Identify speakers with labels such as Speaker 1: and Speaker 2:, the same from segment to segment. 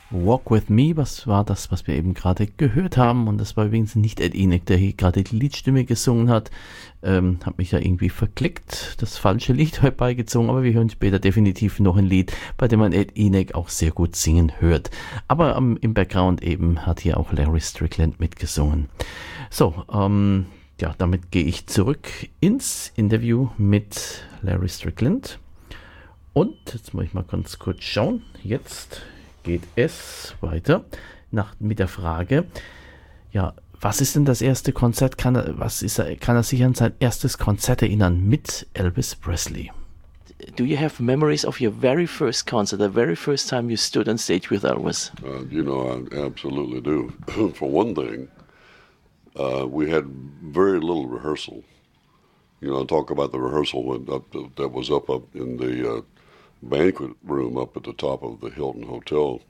Speaker 1: Walk With Me, was war das, was wir eben gerade gehört haben? Und das war übrigens nicht Ed Enoch, der hier gerade die Liedstimme gesungen hat. Hab mich ja irgendwie verklickt, das falsche Lied heute beigezogen, aber wir hören später definitiv noch ein Lied, bei dem man Ed Enoch auch sehr gut singen hört. Aber im Background eben hat hier auch Larry Strickland mitgesungen. So, ja, damit gehe ich zurück ins Interview mit Larry Strickland. Und jetzt muss ich mal ganz kurz schauen. Jetzt geht es weiter mit der Frage, ja, was ist denn das erste Konzert? Kann er sich an sein erstes Konzert erinnern mit Elvis Presley?
Speaker 2: Do you have memories of your very first concert, the very first time you stood on stage with Elvis?
Speaker 3: I absolutely do. For one thing, we had very little rehearsal. I talk about the rehearsal that was up in the banquet room up at the top of the Hilton Hotel,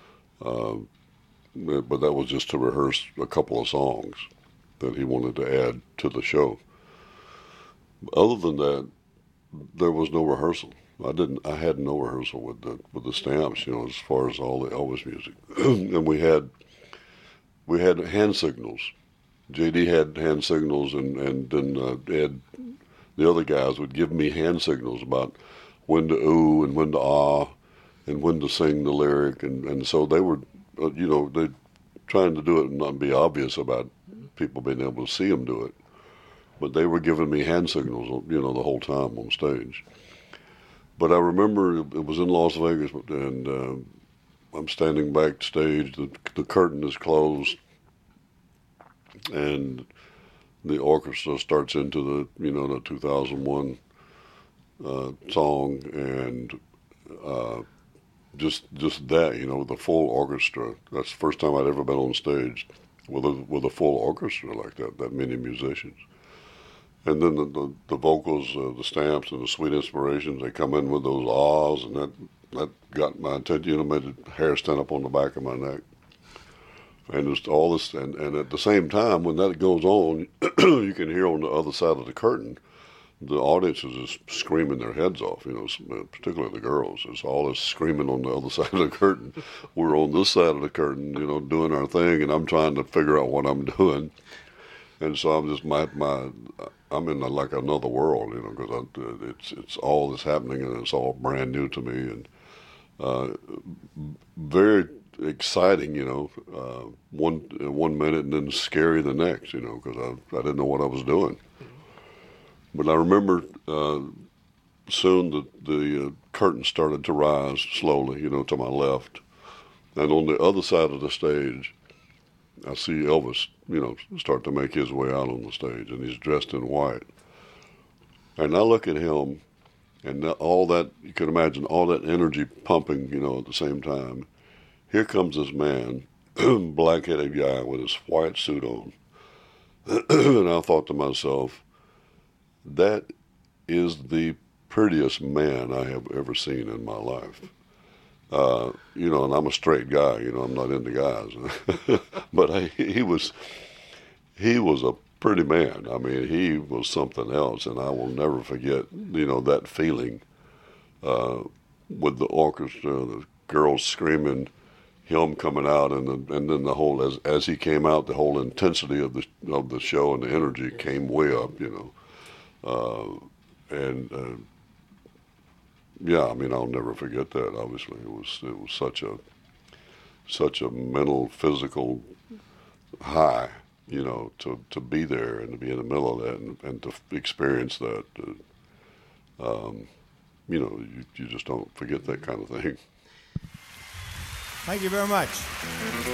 Speaker 3: but that was just to rehearse a couple of songs that he wanted to add to the show. Other than that, there was no rehearsal. I had no rehearsal with the Stamps, as far as all the Elvis music. And we had hand signals. JD had hand signals, and then Ed, the other guys would give me hand signals about when to ooh and when to ah and when to sing the lyric. And so they were, they trying to do it and not be obvious about people being able to see them do it. But they were giving me hand signals, the whole time on stage. But I remember it was in Las Vegas, and I'm standing backstage. The curtain is closed, and the orchestra starts into the 2001 song, and just that, the full orchestra. That's the first time I'd ever been on stage with a full orchestra like that many musicians. And then the vocals, the Stamps and the Sweet Inspirations, they come in with those ahs, and that got my attention. Made the hair stand up on the back of my neck. And just all this, and at the same time, when that goes on, you can hear on the other side of the curtain, the audience is just screaming their heads off, particularly the girls. It's all this screaming on the other side of the curtain. We're on this side of the curtain, doing our thing, and I'm trying to figure out what I'm doing. And so I'm just I'm in like another world, because it's all that's happening, and it's all brand new to me, and very exciting, one minute, and then scary the next, because I didn't know what I was doing. But I remember soon the curtain started to rise slowly, to my left, and on the other side of the stage, I see Elvis, start to make his way out on the stage, and he's dressed in white. And I look at him, and all that, you can imagine all that energy pumping, at the same time. Here comes this man, black-headed guy with his white suit on. And I thought to myself, that is the prettiest man I have ever seen in my life. And I'm a straight guy, I'm not into guys. But he was a pretty man. I mean, he was something else, and I will never forget, that feeling with the orchestra, the girls screaming, him coming out, and then the whole, as he came out, the whole intensity of the show and the energy came way up, yeah, I mean, I'll never forget that. Obviously, it was such a mental, physical high, to be there and to be in the middle of that and to experience that. You just don't forget that kind of thing.
Speaker 4: Thank you very much.